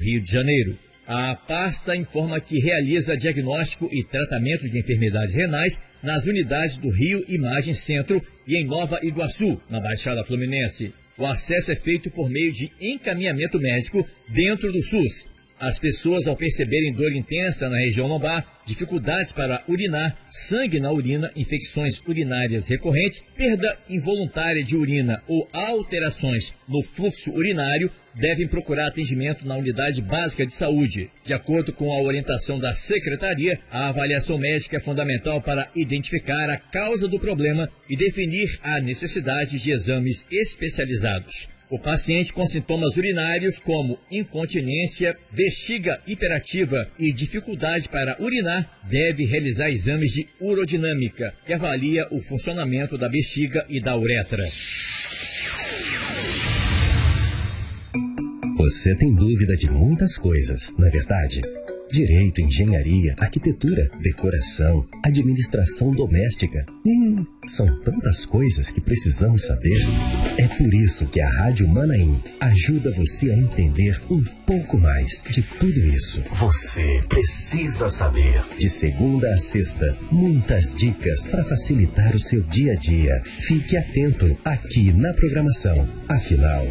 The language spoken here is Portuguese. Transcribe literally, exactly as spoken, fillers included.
Rio de Janeiro. A pasta informa que realiza diagnóstico e tratamento de enfermidades renais nas unidades do Rio Imagem Centro e em Nova Iguaçu, na Baixada Fluminense. O acesso é feito por meio de encaminhamento médico dentro do SUS. As pessoas, ao perceberem dor intensa na região lombar, dificuldades para urinar, sangue na urina, infecções urinárias recorrentes, perda involuntária de urina ou alterações no fluxo urinário, devem procurar atendimento na unidade básica de saúde. De acordo com a orientação da Secretaria, a avaliação médica é fundamental para identificar a causa do problema e definir a necessidade de exames especializados. O paciente com sintomas urinários como incontinência, bexiga hiperativa e dificuldade para urinar deve realizar exames de urodinâmica, que avalia o funcionamento da bexiga e da uretra. Você tem dúvida de muitas coisas, não é verdade? Direito, engenharia, arquitetura, decoração, administração doméstica. Hum, são tantas coisas que precisamos saber. É por isso que a Rádio Manaim ajuda você a entender um pouco mais de tudo isso. Você precisa saber. De segunda a sexta, muitas dicas para facilitar o seu dia a dia. Fique atento aqui na programação. Afinal,